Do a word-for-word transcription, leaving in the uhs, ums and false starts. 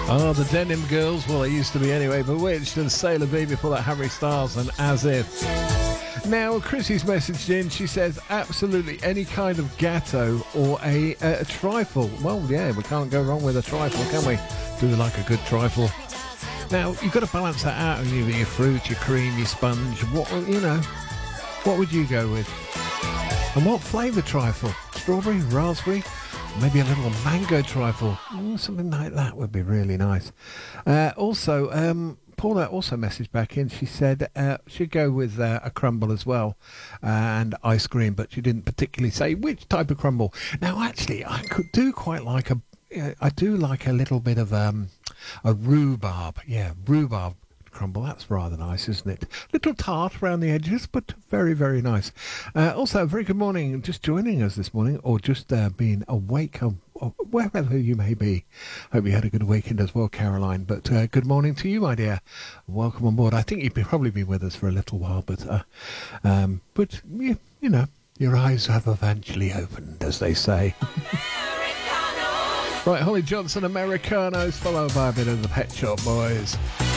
Oh, the Denim Girls. Well, they used to be anyway. Bewitched and Sailor B before that, Harry Styles and As If. Now, Chrissy's messaged in. She says, absolutely any kind of gatto or a, a, a trifle. Well, yeah, we can't go wrong with a trifle, can we? Do like a good trifle. Now, you've got to balance that out. You your fruit, your cream, your sponge. What, you know, what would you go with? And what flavour trifle? Strawberry, raspberry, maybe a little mango trifle. Mm, something like that would be really nice. Uh, also, um, Paula also messaged back in. She said uh, she'd go with uh, a crumble as well uh, and ice cream, but she didn't particularly say which type of crumble. Now, actually, I could do quite like a. Uh, I do like a little bit of um, a rhubarb. Yeah, rhubarb crumble. That's rather nice, isn't it? Little tart around the edges, but very, very nice. Uh, also, very good morning. Just joining us this morning, or just uh, being awake, or, or wherever you may be. Hope you had a good weekend as well, Caroline. But uh, good morning to you, my dear. Welcome on board. I think you've probably been with us for a little while, but uh, um, but you, you know, your eyes have eventually opened, as they say. Right, Holly Johnson, Americanos, followed by a bit of the Pet Shop Boys.